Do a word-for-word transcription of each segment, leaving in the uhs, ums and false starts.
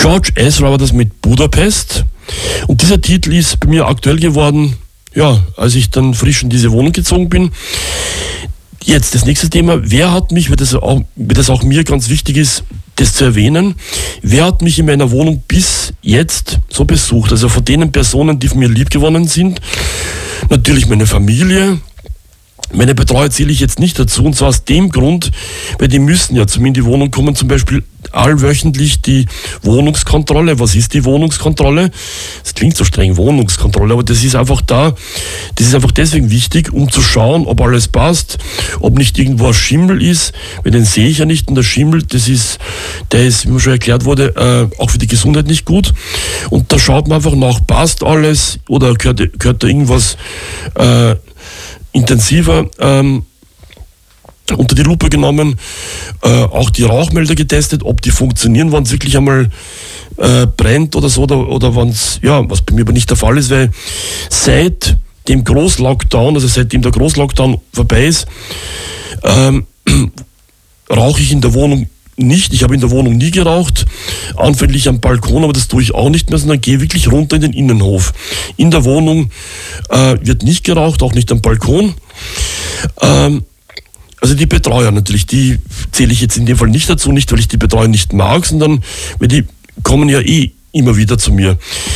George Ezra war das mit Budapest. Und dieser Titel ist bei mir aktuell geworden, ja, als ich dann frisch in diese Wohnung gezogen bin. Jetzt das nächste Thema, wer hat mich, weil das auch, weil das auch mir ganz wichtig ist, das zu erwähnen, wer hat mich in meiner Wohnung bis jetzt so besucht? Also von den Personen, die von mir liebgewonnen sind, natürlich meine Familie. Meine Betreuer zähle ich jetzt nicht dazu, und zwar aus dem Grund, weil die müssen ja zu mir in die Wohnung kommen, zum Beispiel allwöchentlich die Wohnungskontrolle. Was ist die Wohnungskontrolle? Das klingt so streng, Wohnungskontrolle, aber das ist einfach da, das ist einfach deswegen wichtig, um zu schauen, ob alles passt, ob nicht irgendwo ein Schimmel ist, weil den sehe ich ja nicht, und der Schimmel, das ist, der ist, wie mir schon erklärt wurde, äh, auch für die Gesundheit nicht gut, und da schaut man einfach nach, passt alles, oder gehört, gehört da irgendwas äh, intensiver ähm, unter die Lupe genommen, äh, auch die Rauchmelder getestet, ob die funktionieren, wenn es wirklich einmal äh, brennt oder so, oder, oder wenn es, ja, was bei mir aber nicht der Fall ist, weil seit dem Großlockdown, also seitdem der Großlockdown vorbei ist, ähm, rauche ich in der Wohnung nicht. Ich habe in der Wohnung nie geraucht, anfänglich am Balkon, aber das tue ich auch nicht mehr, sondern gehe wirklich runter in den Innenhof. In der Wohnung äh, wird nicht geraucht, auch nicht am Balkon. Ähm, also die Betreuer natürlich, die zähle ich jetzt in dem Fall nicht dazu, nicht weil ich die Betreuer nicht mag, sondern weil die kommen ja eh immer wieder zu mir.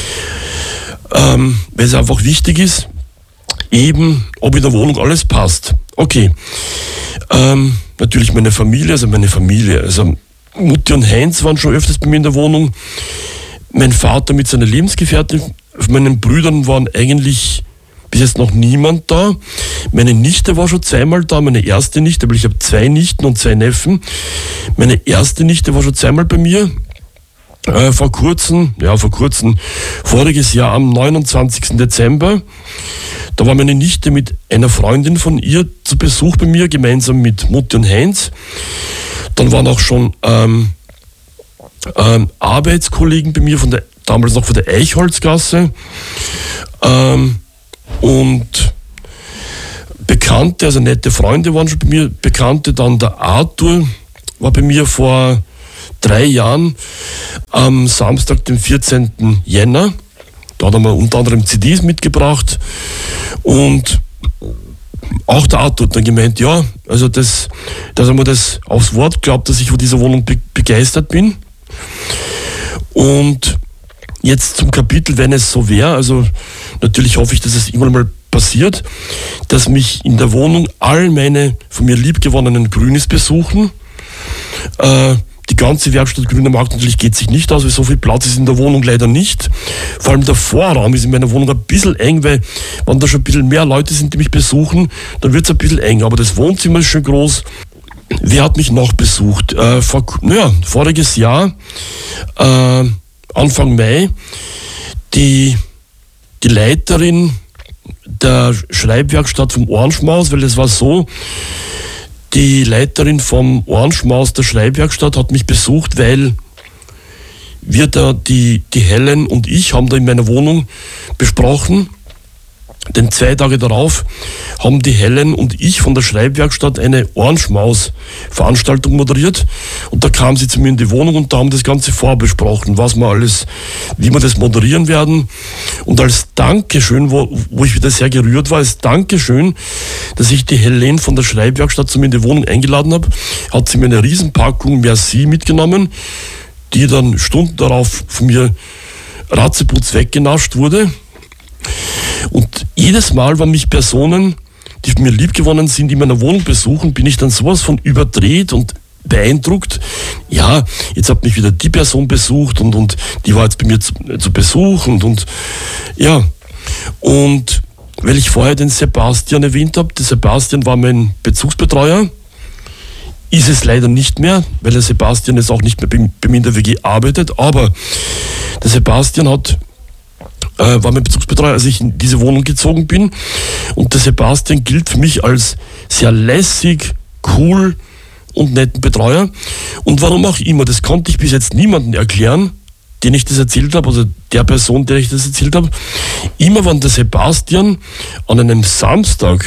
Ähm, weil es einfach wichtig ist, eben, ob in der Wohnung alles passt. Okay. Ähm, natürlich meine Familie, also meine Familie, also Mutti und Heinz waren schon öfters bei mir in der Wohnung. Mein Vater mit seiner Lebensgefährtin, von meinen Brüdern waren eigentlich bis jetzt noch niemand da. Meine Nichte war schon zweimal da, meine erste Nichte, weil ich habe zwei Nichten und zwei Neffen. Meine erste Nichte war schon zweimal bei mir. Äh, vor kurzem, ja vor kurzem, voriges Jahr am neunundzwanzigsten Dezember. Da war meine Nichte mit einer Freundin von ihr zu Besuch bei mir, gemeinsam mit Mutti und Heinz. Dann waren auch schon ähm, ähm, Arbeitskollegen bei mir, von der, damals noch von der Eichholzgasse. Ähm, und Bekannte, also nette Freunde waren schon bei mir, Bekannte. Dann der Arthur war bei mir vor drei Jahren am Samstag, dem vierzehnten Jänner. Da hat er mir unter anderem C Ds mitgebracht, und auch der Arthur hat dann gemeint, ja, also das, dass er mir das aufs Wort glaubt, dass ich von dieser Wohnung be- begeistert bin. Und jetzt zum Kapitel, wenn es so wäre, also natürlich hoffe ich, dass es irgendwann mal passiert, dass mich in der Wohnung all meine von mir liebgewonnenen Grünis besuchen. Äh, Die ganze Werkstatt Grüner Markt natürlich geht sich nicht aus, weil so viel Platz ist in der Wohnung leider nicht. Vor allem der Vorraum ist in meiner Wohnung ein bisschen eng, weil wenn da schon ein bisschen mehr Leute sind, die mich besuchen, dann wird es ein bisschen eng. Aber das Wohnzimmer ist schon groß. Wer hat mich noch besucht? Äh, vor, naja, voriges Jahr, äh, Anfang Mai, die, die Leiterin der Schreibwerkstatt vom Ohrenschmaus, weil es war so, die Leiterin vom Ohrenschmaus der Schreibwerkstatt hat mich besucht, weil wir da, die, die Helen und ich, haben da in meiner Wohnung besprochen. Denn zwei Tage darauf haben die Helen und ich von der Schreibwerkstatt eine Ohrenschmaus-Veranstaltung moderiert. Und da kam sie zu mir in die Wohnung und da haben das Ganze vorbesprochen, was wir alles, wie wir das moderieren werden. Und als Dankeschön, wo, wo ich wieder sehr gerührt war, als Dankeschön, dass ich die Helen von der Schreibwerkstatt zu mir in die Wohnung eingeladen habe, hat sie mir eine Riesenpackung Merci mitgenommen, die dann Stunden darauf von mir ratzeputz weggenascht wurde. Und jedes Mal, wenn mich Personen, die mir liebgewonnen sind, in meiner Wohnung besuchen, bin ich dann sowas von überdreht und beeindruckt. Ja, jetzt hat mich wieder die Person besucht und, und die war jetzt bei mir zu, zu Besuch und, und ja. Und weil ich vorher den Sebastian erwähnt habe, der Sebastian war mein Bezugsbetreuer, ist es leider nicht mehr, weil der Sebastian jetzt auch nicht mehr bei, bei mir in der W G arbeitet, aber der Sebastian hat Äh, war mein Bezugsbetreuer, als ich in diese Wohnung gezogen bin. Und der Sebastian gilt für mich als sehr lässig, cool und netten Betreuer. Und warum auch immer, das konnte ich bis jetzt niemandem erklären, den ich das erzählt habe, also der Person, der ich das erzählt habe. Immer wenn der Sebastian an einem Samstag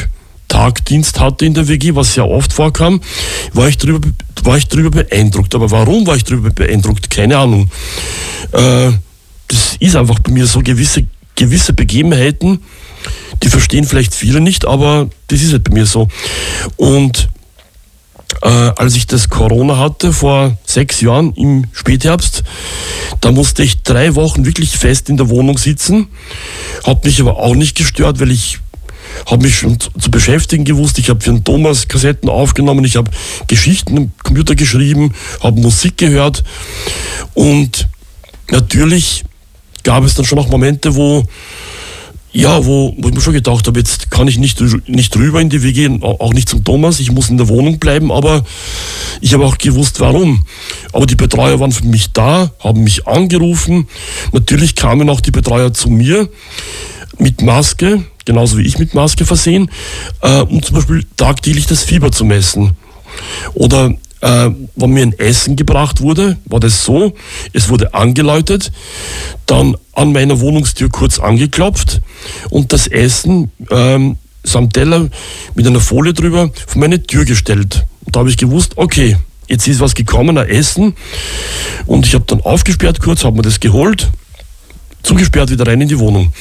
Tagdienst hatte in der W G, was sehr oft vorkam, war ich drüber, war ich drüber beeindruckt. Aber warum war ich drüber beeindruckt? Keine Ahnung. Äh, das ist einfach bei mir so, gewisse, gewisse Begebenheiten, die verstehen vielleicht viele nicht, aber das ist halt bei mir so. Und äh, als ich das Corona hatte, vor sechs Jahren im Spätherbst, da musste ich drei Wochen wirklich fest in der Wohnung sitzen, hat mich aber auch nicht gestört, weil ich habe mich schon zu, zu beschäftigen gewusst. Ich habe für den Thomas Kassetten aufgenommen, ich habe Geschichten im Computer geschrieben, habe Musik gehört und natürlich gab es dann schon auch Momente, wo Ja, wo, wo ich mir schon gedacht habe, jetzt kann ich nicht, nicht rüber in die W G, auch nicht zum Thomas, ich muss in der Wohnung bleiben, aber ich habe auch gewusst, warum. Aber die Betreuer waren für mich da, haben mich angerufen. Natürlich kamen auch die Betreuer zu mir mit Maske, genauso wie ich mit Maske versehen, äh, um zum Beispiel tagtäglich das Fieber zu messen. Oder Äh, wenn mir ein Essen gebracht wurde, war das so, es wurde angeläutet, dann an meiner Wohnungstür kurz angeklopft und das Essen ähm, samt Teller mit einer Folie drüber vor meine Tür gestellt. Und da habe ich gewusst, okay, jetzt ist was gekommen, ein Essen, und ich habe dann aufgesperrt kurz, habe mir das geholt, zugesperrt, wieder rein in die Wohnung.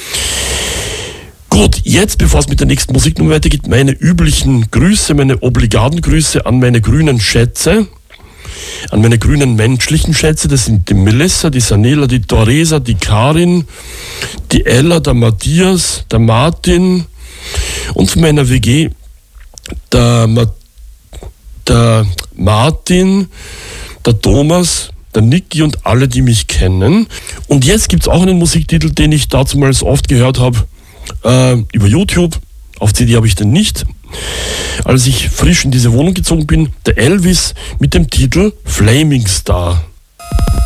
Gut, jetzt, bevor es mit der nächsten Musiknummer weitergeht, meine üblichen Grüße, meine obligaten Grüße an meine grünen Schätze, an meine grünen menschlichen Schätze. Das sind die Melissa, die Sanela, die Theresa, die Karin, die Ella, der Matthias, der Martin und von meiner W G der, Ma- der Martin, der Thomas, der Niki und alle, die mich kennen. Und jetzt gibt es auch einen Musiktitel, den ich damals oft gehört habe, Äh, über YouTube. Auf C D habe ich den nicht. Als ich frisch in diese Wohnung gezogen bin, der Elvis mit dem Titel Flaming Star.